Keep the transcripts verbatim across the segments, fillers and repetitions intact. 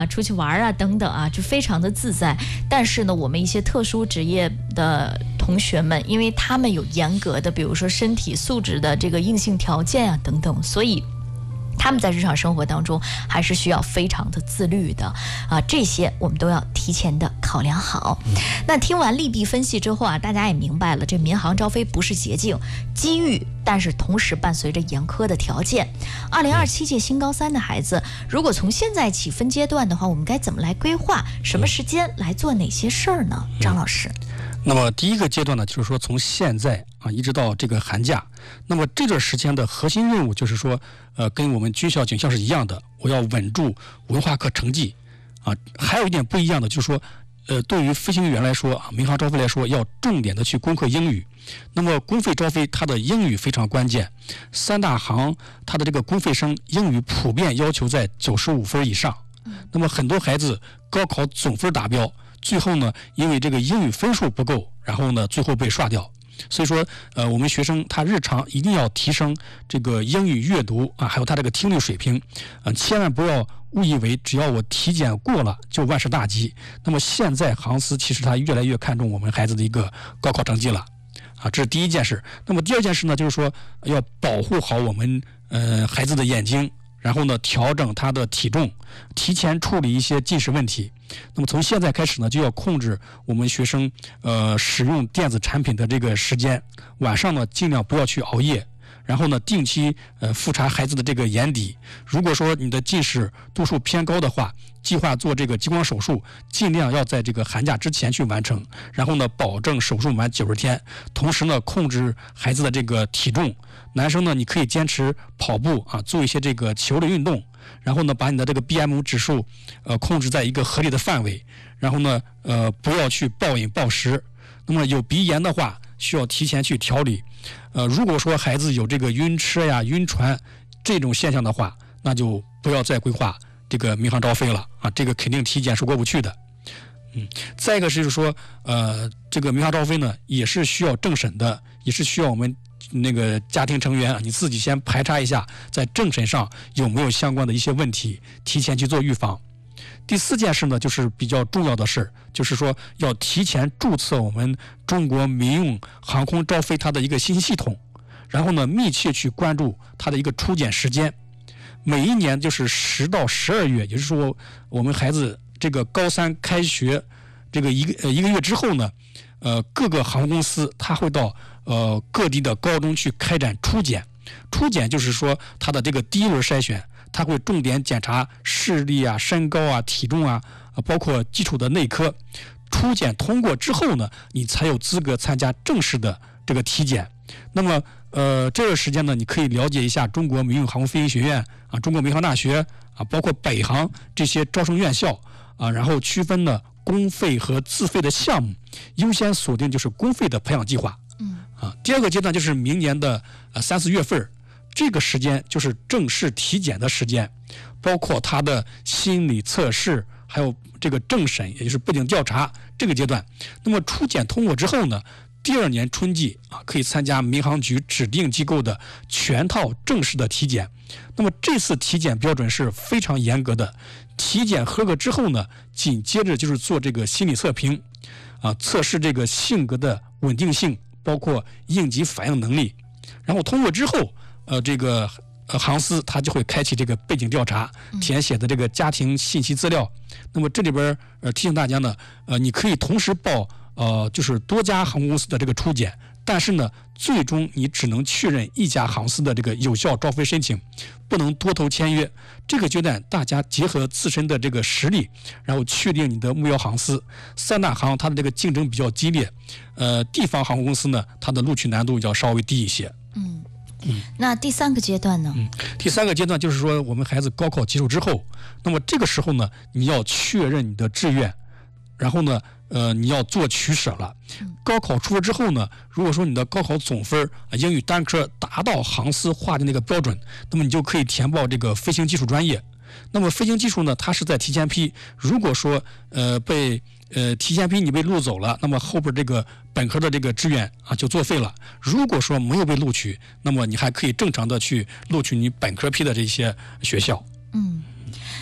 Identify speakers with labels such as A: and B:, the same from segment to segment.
A: 啊，出去玩啊等等啊，就非常的自在。但是呢，我们一些特殊职业的同学们，因为他们有严格的，比如说身体素质的这个硬性条件啊等等，所以他们在日常生活当中还是需要非常的自律的啊，这些我们都要提前的考量好。那听完利弊分析之后啊，大家也明白了，这民航招飞不是捷径，机遇，但是同时伴随着严苛的条件。二零二七届新高三的孩子，如果从现在起分阶段的话，我们该怎么来规划？什么时间来做哪些事儿呢？张老师。
B: 那么第一个阶段呢，就是说从现在啊一直到这个寒假，那么这段时间的核心任务就是说，呃，跟我们军校警校是一样的，我要稳住文化课成绩，啊，还有一点不一样的就是说，呃，对于飞行员来说啊，民航招飞来说，要重点的去攻克英语。那么公费招飞，它的英语非常关键，三大行它的这个公费生英语普遍要求在九十五分以上，那么很多孩子高考总分达标。最后呢，因为这个英语分数不够，然后呢，最后被刷掉。所以说，呃，我们学生他日常一定要提升这个英语阅读啊，还有他这个听力水平，呃，千万不要误以为只要我体检过了就万事大吉。那么现在航司其实他越来越看重我们孩子的一个高考成绩了，啊，这是第一件事。那么第二件事呢，就是说要保护好我们呃孩子的眼睛。然后呢，调整他的体重，提前处理一些近视问题。那么从现在开始呢，就要控制我们学生呃使用电子产品的这个时间，晚上呢尽量不要去熬夜。然后呢，定期呃复查孩子的这个眼底。如果说你的近视度数偏高的话，计划做这个激光手术，尽量要在这个寒假之前去完成。然后呢，保证手术满九十天。同时呢，控制孩子的这个体重。男生呢，你可以坚持跑步啊，做一些这个球类运动。然后呢，把你的这个 B M 指数呃控制在一个合理的范围。然后呢，呃不要去暴饮暴食。那么有鼻炎的话，需要提前去调理。呃，如果说孩子有这个晕车呀、晕船这种现象的话，那就不要再规划这个民航招飞了啊，这个肯定体检是过不去的。嗯，再一个是说，呃，这个民航招飞呢，也是需要政审的，也是需要我们那个家庭成员啊，你自己先排查一下，在政审上有没有相关的一些问题，提前去做预防。第四件事呢，就是比较重要的事，就是说要提前注册我们中国民用航空招飞它的一个信息系统，然后呢，密切去关注它的一个出检时间。每一年就是十到十二月，也就是说我们孩子这个高三开学这个一个呃一个月之后呢，呃，各个航空公司它会到呃各地的高中去开展初检。初检就是说它的这个第一轮筛选。他会重点检查视力啊、身高啊、体重啊，包括基础的内科。初检通过之后呢，你才有资格参加正式的这个体检。那么，呃，这个时间呢，你可以了解一下中国民用航空飞行学院啊、中国民航大学啊，包括北航这些招生院校啊，然后区分呢公费和自费的项目，优先锁定就是公费的培养计划。嗯。啊，第二个阶段就是明年的呃三四月份。这个时间就是正式体检的时间，包括他的心理测试，还有这个政审，也就是背景调查这个阶段。那么初检通过之后呢，第二年春季啊，可以参加民航局指定机构的全套正式的体检。那么这次体检标准是非常严格的，体检合格之后呢，紧接着就是做这个心理测评，啊，测试这个性格的稳定性，包括应急反应能力。然后通过之后。呃，这个呃航司它就会开启这个背景调查，填写的这个家庭信息资料。那么这里边呃提醒大家呢，呃，你可以同时报呃就是多家航空公司的这个初检，但是呢，最终你只能确认一家航司的这个有效招飞申请，不能多头签约。这个阶段大家结合自身的这个实力，然后确定你的目标航司。三大航它的这个竞争比较激烈，呃，地方航空公司呢，它的录取难度要稍微低一些。
A: 嗯。嗯，那第三个阶段呢？
B: 嗯，第三个阶段就是说，我们孩子高考结束之后，那么这个时候呢，你要确认你的志愿，然后呢，呃，你要做取舍了。高考出了之后呢，如果说你的高考总分啊，英语单科达到航司划定那个标准，那么你就可以填报这个飞行技术专业。那么飞行技术呢，它是在提前批，如果说呃被呃提前批你被录走了，那么后边这个本科的这个志愿啊就作废了。如果说没有被录取，那么你还可以正常的去录取你本科批的这些学校。
A: 嗯。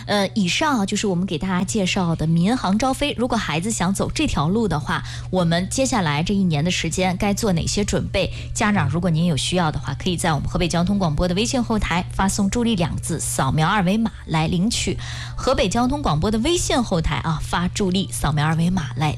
A: 呃，以上啊就是我们给大家介绍的民航招飞。如果孩子想走这条路的话，我们接下来这一年的时间该做哪些准备？家长，如果您有需要的话，可以在我们河北交通广播的微信后台发送助力两个字，扫描二维码来领取。河北交通广播的微信后台啊，发助力，扫描二维码来